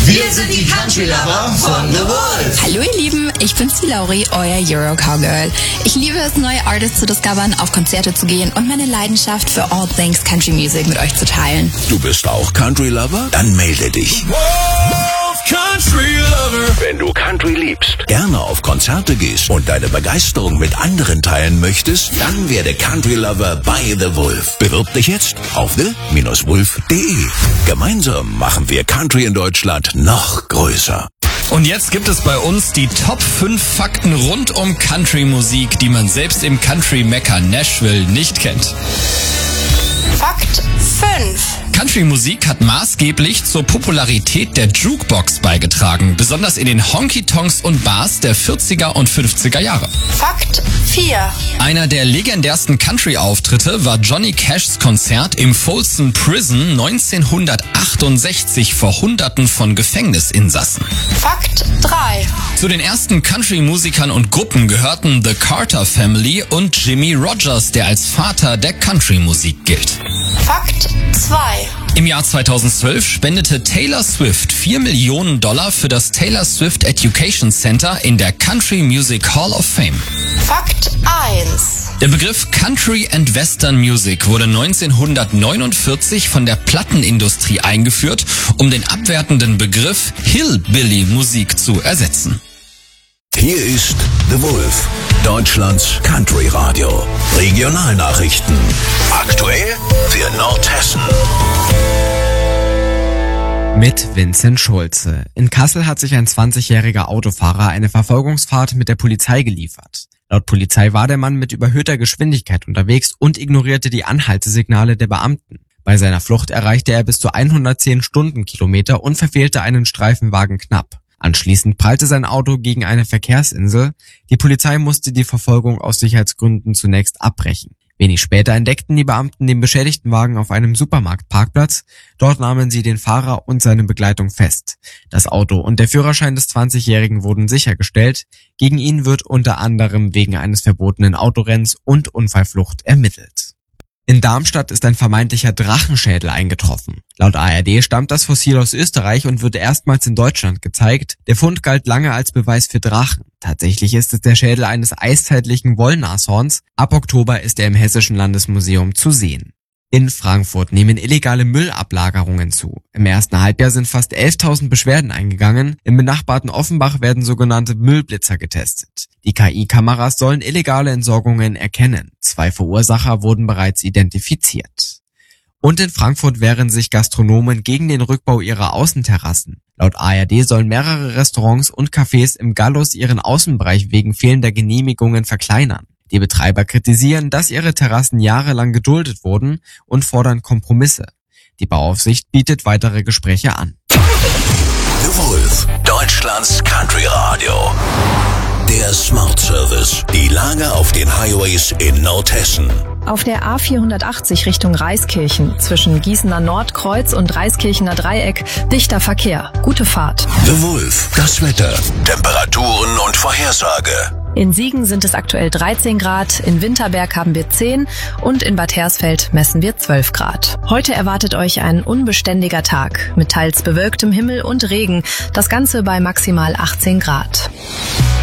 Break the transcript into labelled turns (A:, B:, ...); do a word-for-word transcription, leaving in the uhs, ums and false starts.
A: Wir sind die Country Lover von The Wolf.
B: Hallo ihr Lieben, ich bin's die Lauri, euer Euro Cowgirl. Ich liebe es, neue Artists zu discovern, auf Konzerte zu gehen und meine Leidenschaft für all things Country Music mit euch zu teilen.
C: Du bist auch Country Lover? Dann melde dich.
D: Wolf Country Lover.
C: Wenn du Country liebst, gerne auf Konzerte gehst und deine Begeisterung mit anderen teilen möchtest, dann werde Country Lover bei The Wolf. Bewirb dich jetzt auf the Bindestrich wolf punkt de. Gemeinsam machen wir Country in Deutschland noch größer.
D: Und jetzt gibt es bei uns die Top fünf Fakten rund um Country-Musik, die man selbst im Country-Mekka Nashville nicht kennt.
E: Fakt fünf.
D: Country-Musik hat maßgeblich zur Popularität der Jukebox beigetragen, besonders in den Honky-Tonks und Bars der vierziger und fünfziger Jahre.
E: Fakt vier.
D: Einer der legendärsten Country-Auftritte war Johnny Cashs Konzert im Folsom Prison neunzehnhundertachtundsechzig vor Hunderten von Gefängnisinsassen.
E: Fakt drei.
D: Zu den ersten Country-Musikern und Gruppen gehörten The Carter Family und Jimmie Rodgers, der als Vater der Country-Musik gilt.
E: Fakt zwei.
D: Im Jahr zweitausendzwölf spendete Taylor Swift vier Millionen Dollar für das Taylor Swift Education Center in der Country Music Hall of Fame.
E: Fakt eins.
D: Der Begriff Country and Western Music wurde neunzehnhundertneunundvierzig von der Plattenindustrie eingeführt, um den abwertenden Begriff Hillbilly-Musik zu ersetzen.
C: Hier ist The Wolf, Deutschlands Country Radio. Regionalnachrichten. Aktuell für Nordhessen.
F: Mit Vincent Schulze. In Kassel hat sich ein zwanzigjähriger Autofahrer eine Verfolgungsfahrt mit der Polizei geliefert. Laut Polizei war der Mann mit überhöhter Geschwindigkeit unterwegs und ignorierte die Anhaltesignale der Beamten. Bei seiner Flucht erreichte er bis zu hundertzehn Stundenkilometer und verfehlte einen Streifenwagen knapp. Anschließend prallte sein Auto gegen eine Verkehrsinsel. Die Polizei musste die Verfolgung aus Sicherheitsgründen zunächst abbrechen. Wenig später entdeckten die Beamten den beschädigten Wagen auf einem Supermarktparkplatz. Dort nahmen sie den Fahrer und seine Begleitung fest. Das Auto und der Führerschein des zwanzigjährigen wurden sichergestellt. Gegen ihn wird unter anderem wegen eines verbotenen Autorennens und Unfallflucht ermittelt. In Darmstadt ist ein vermeintlicher Drachenschädel eingetroffen. Laut A R D stammt das Fossil aus Österreich und wird erstmals in Deutschland gezeigt. Der Fund galt lange als Beweis für Drachen. Tatsächlich ist es der Schädel eines eiszeitlichen Wollnashorns. Ab Oktober ist er im Hessischen Landesmuseum zu sehen. In Frankfurt nehmen illegale Müllablagerungen zu. Im ersten Halbjahr sind fast elftausend Beschwerden eingegangen. Im benachbarten Offenbach werden sogenannte Müllblitzer getestet. Die K I-Kameras sollen illegale Entsorgungen erkennen. Zwei Verursacher wurden bereits identifiziert. Und in Frankfurt wehren sich Gastronomen gegen den Rückbau ihrer Außenterrassen. Laut A R D sollen mehrere Restaurants und Cafés im Gallus ihren Außenbereich wegen fehlender Genehmigungen verkleinern. Die Betreiber kritisieren, dass ihre Terrassen jahrelang geduldet wurden und fordern Kompromisse. Die Bauaufsicht bietet weitere Gespräche an.
C: The Wolf, Deutschlands Country Radio. Der Smart Service. Die Lage auf den Highways in Nordhessen.
G: Auf der A vierhundertachtzig Richtung Reiskirchen zwischen Gießener Nordkreuz und Reiskirchener Dreieck dichter Verkehr. Gute Fahrt.
C: The Wolf, das Wetter, Temperaturen und Vorhersage.
G: In Siegen sind es aktuell dreizehn Grad, in Winterberg haben wir zehn und in Bad Hersfeld messen wir zwölf Grad. Heute erwartet euch ein unbeständiger Tag mit teils bewölktem Himmel und Regen, das Ganze bei maximal achtzehn Grad.